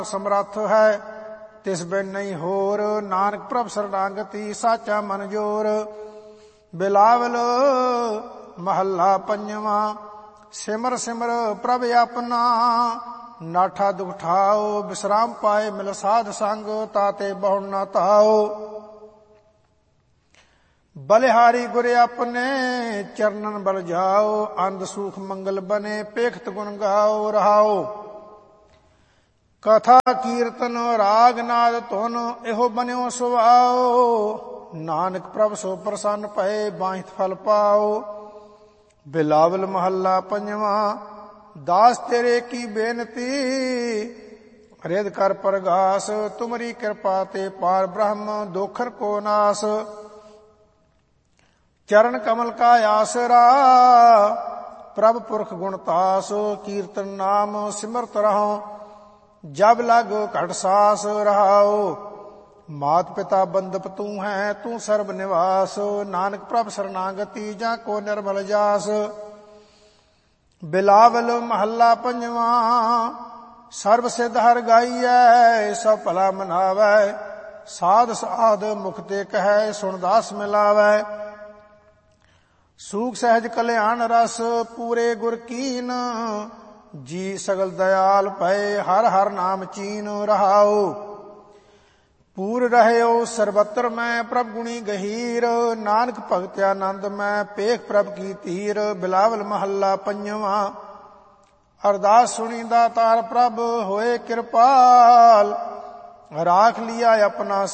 ਸਮਰੱਥ ਹੈ, ਤਿਸ ਬਿਨ ਨਹੀਂ ਹੋਰ। ਨਾਨਕ ਪ੍ਰਭ ਸਰਨਾਗਤੀ ਸਾਚਾ ਮਨ ਜੋਰ। ਬਿਲਾਵਲ ਮਹੱਲਾ ਪੰਜਵਾਂ। ਸਿਮਰ ਸਿਮਰ ਪ੍ਰਭ ਆਪਣਾ, ਨਾਠਾ ਦੁਖ ਠਾਓ। ਵਿਸਰਾਮ ਪਾਏ ਮਿਲ ਸਾਧ ਸੰਗ, ਤਾਤੇ ਬਹੁ ਨਾ ਤਾਓ। ਬਲਿਹਾਰੀ ਗੁਰ ਆਪਣੇ, ਚਰਨਨ ਬਲ ਜਾਓ। ਅੰਧ ਸੂਖ ਮੰਗਲ ਬਨੇ, ਪੇਖਤ ਗੁਣ ਗਾਓ। ਰਹਾਓ ਕਥਾ ਕੀਰਤਨ ਰਾਗ ਨਾਦ ਧੁਨ, ਇਹੋ ਬਨਿਓ ਸੁਭਾਓ। ਨਾਨਕ ਪ੍ਰਭ ਸੋ ਪ੍ਰਸੰਨ ਭਏ, ਬਾਹਿਤ ਫਲ ਪਾਓ। ਬਿਲਾਵਲ ਮਹੱਲਾ ਪੰਜਵਾਂ। ਦਾਸ ਤੇਰੇ ਕੀ ਬੇਨਤੀ, ਰਿਦ ਕਰ ਪ੍ਰਗਾਸ। ਤੁਮਰੀ ਕਿਰਪਾ ਤੇ ਪਾਰ ਬ੍ਰਹਮ, ਦੋਖਰ ਕੋ ਨਾਸ। ਚਰਨ ਕਮਲ ਕਾ ਆਸਰਾ, ਪ੍ਰਭ ਪੁਰਖ ਗੁਣ ਤਾਸ। ਕੀਰਤਨ ਨਾਮ ਸਿਮਰਤ ਰਹੋ, ਜਬ ਲਗ ਘਟ ਸਾਸ। ਰਹਾਓ ਮਾਤ ਪਿਤਾ ਬੰਦਪ ਤੂੰ ਹੈ, ਤੂੰ ਸਰਬ ਨਿਵਾਸ। ਨਾਨਕ ਪ੍ਰਭ ਸਰਨਾਗਤੀ, ਜਾਂ ਕੋ ਨਿਰਮਲ ਜਾਸ। ਬਿਲਾਵਲ ਮਹੱਲਾ ਪੰਜਵਾਂ। ਸਰਬ ਸਿਧ ਹਰਿ ਗਾਈਐ, ਸਭ ਭਲਾ ਮਨਾਵੈ। ਸਾਧ ਸਾਧ ਮੁਖ ਤੇ ਕਹੈ, ਸੁਣ ਦਾਸ ਮਿਲਾਵੈ। ਸੂਖ ਸਹਿਜ ਕਲਿਆਣ ਰਸ, ਪੂਰੇ ਗੁਰ ਕੀਨ। ਜੀ ਸਗਲ ਦਇਆਲ ਭਏ, ਹਰ ਹਰ ਨਾਮ ਚੀਨ। ਰਹਾਓ ਪੂਰ ਰਹਿਓ ਸਰਬੱਤਰ ਮੈਂ, ਪ੍ਰਭ ਗੁਣੀ ਗਹੀਰ। ਨਾਨਕ ਭਗਤ ਆਨੰਦ ਮੈਂ, ਪੇਖ ਪ੍ਰਭ ਕੀ ਧੀਰ। ਬਿਲਾਵਲ ਮਹੱਲਾ ਪੰਜਵਾਂ। ਅਰਦਾਸ ਸੁਣੀ ਦਾਤਾਰ ਪ੍ਰਭ, ਹੋਏ ਕਿਰਪਾਲ। ਰਾਖ ਲਿਆ ਆਪਣਾ